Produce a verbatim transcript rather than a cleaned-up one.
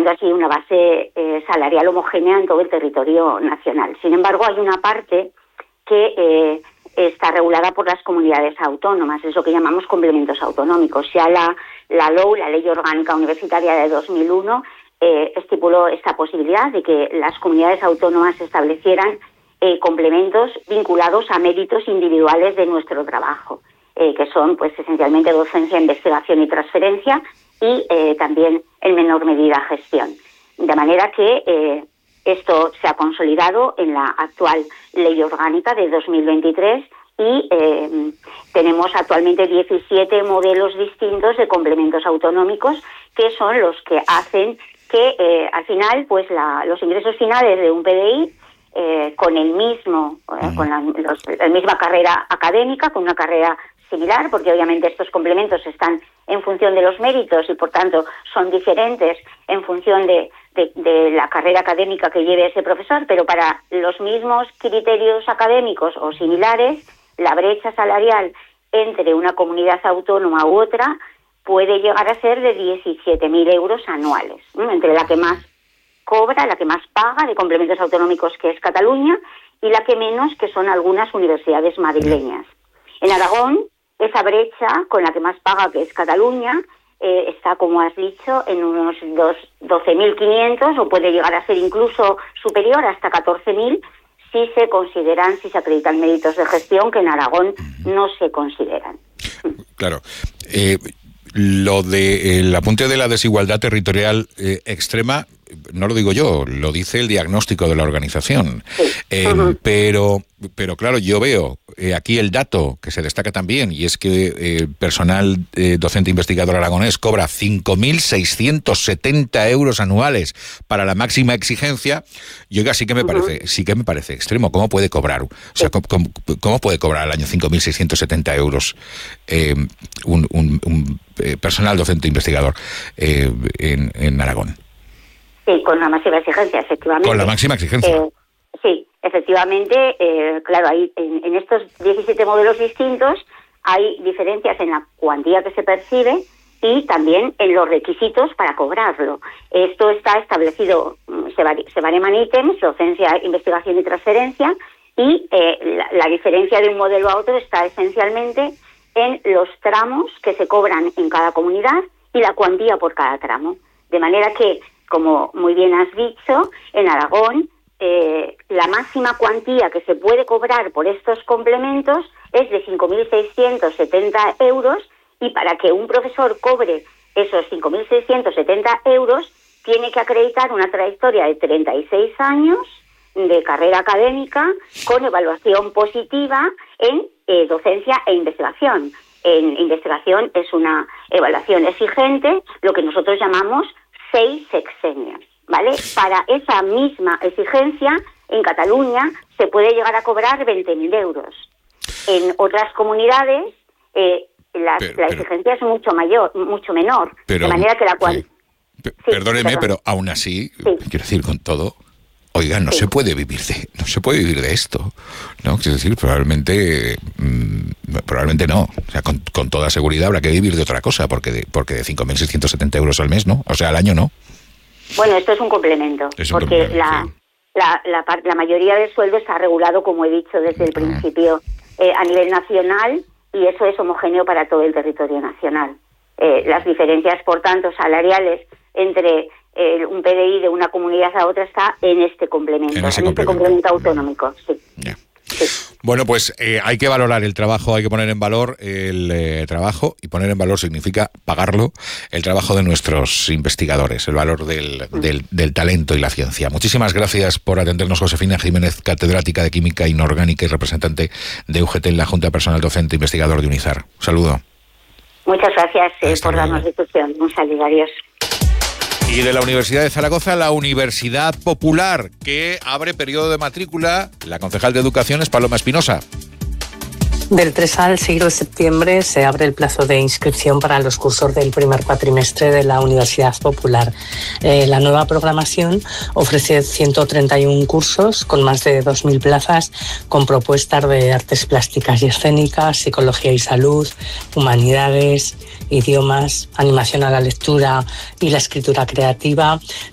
generando así una base eh, salarial homogénea en todo el territorio nacional. Sin embargo, hay una parte que eh, está regulada por las comunidades autónomas, es lo que llamamos complementos autonómicos. Ya la, la L O U, la Ley Orgánica Universitaria de dos mil uno, eh, estipuló esta posibilidad de que las comunidades autónomas establecieran eh, complementos vinculados a méritos individuales de nuestro trabajo, eh, que son pues esencialmente docencia, investigación y transferencia, y eh, también en menor medida gestión. De manera que eh, esto se ha consolidado en la actual Ley Orgánica de dos mil veintitrés y eh, tenemos actualmente diecisiete modelos distintos de complementos autonómicos, que son los que hacen que eh, al final pues la, los ingresos finales de un P D I eh, con el mismo eh, con la, los, la misma carrera académica, con una carrera similar, porque obviamente estos complementos están en función de los méritos y por tanto son diferentes en función de, de, de la carrera académica que lleve ese profesor, pero para los mismos criterios académicos o similares, la brecha salarial entre una comunidad autónoma u otra puede llegar a ser de diecisiete mil euros anuales, ¿no? Entre la que más cobra, la que más paga de complementos autonómicos, que es Cataluña, y la que menos, que son algunas universidades madrileñas. En Aragón, esa brecha con la que más paga, que es Cataluña, eh, está, como has dicho, en unos doce mil quinientos o puede llegar a ser incluso superior, hasta catorce mil, si se consideran, si se acreditan méritos de gestión, que en Aragón no se consideran. Claro. Eh, lo de el apunte de la desigualdad territorial eh, extrema, no lo digo yo, lo dice el diagnóstico de la organización. Sí. Eh, uh-huh. Pero, pero claro, yo veo eh, aquí el dato que se destaca también, y es que el eh, personal eh, docente investigador aragonés cobra cinco mil seiscientos setenta euros anuales para la máxima exigencia. Y oiga, sí que me uh-huh. parece, sí que me parece extremo. ¿Cómo puede cobrar? O sea, ¿cómo, cómo, cómo puede cobrar al año cinco mil seiscientos setenta euros eh, un, un, un eh, personal docente investigador eh, en, en Aragón? Sí, con la máxima exigencia, efectivamente. Con la máxima exigencia. Eh, sí, efectivamente, eh, claro, hay en, en estos diecisiete modelos distintos hay diferencias en la cuantía que se percibe y también en los requisitos para cobrarlo. Esto está establecido, se, var, se bareman ítems, docencia, investigación y transferencia, y eh, la, la diferencia de un modelo a otro está esencialmente en los tramos que se cobran en cada comunidad y la cuantía por cada tramo. De manera que, como muy bien has dicho, en Aragón eh, la máxima cuantía que se puede cobrar por estos complementos es de cinco mil seiscientos setenta euros, y para que un profesor cobre esos cinco mil seiscientos setenta euros tiene que acreditar una trayectoria de treinta y seis años de carrera académica con evaluación positiva en eh, docencia e investigación. En investigación es una evaluación exigente, lo que nosotros llamamos seis sexenios, ¿vale? Para esa misma exigencia, en Cataluña se puede llegar a cobrar veinte mil euros. En otras comunidades eh, la, pero, la exigencia pero, es mucho mayor, mucho menor. Pero, de manera que la cual... Sí. P- sí, perdóneme, perdón. Pero aún así, sí. quiero decir, con todo, oiga, no sí. se puede vivir de, no se puede vivir de esto, ¿no? Quiero decir, probablemente, mmm, probablemente no. O sea, con, con toda seguridad habrá que vivir de otra cosa, porque de, porque de cinco mil seiscientos setenta euros al mes, ¿no? O sea, al año no. Bueno, esto es un complemento, es un porque complemento, la, sí. la, la, la, la mayoría del sueldo está regulado, como he dicho desde el ah. principio, eh, a nivel nacional, y eso es homogéneo para todo el territorio nacional. Eh, las diferencias, por tanto, salariales entre eh, un P D I de una comunidad a otra está en este complemento, en, en complemento. este complemento autonómico, sí. Yeah. Sí. Bueno, pues eh, hay que valorar el trabajo, hay que poner en valor el eh, trabajo, y poner en valor significa pagarlo, el trabajo de nuestros investigadores, el valor del, mm. del, del talento y la ciencia. Muchísimas gracias por atendernos, Josefina Jiménez, catedrática de Química Inorgánica y representante de U G T en la Junta de Personal Docente Investigador de UNIZAR. Un saludo. Muchas gracias eh, por darnos difusión. Un saludo, adiós. Y de la Universidad de Zaragoza, la Universidad Popular, que abre periodo de matrícula. La concejal de Educación es Paloma Espinosa. Del tres al seis de septiembre se abre el plazo de inscripción para los cursos del primer cuatrimestre de la Universidad Popular. Eh, la nueva programación ofrece ciento treinta y uno cursos con más de dos mil plazas, con propuestas de artes plásticas y escénicas, psicología y salud, humanidades, idiomas, animación a la lectura y la escritura creativa,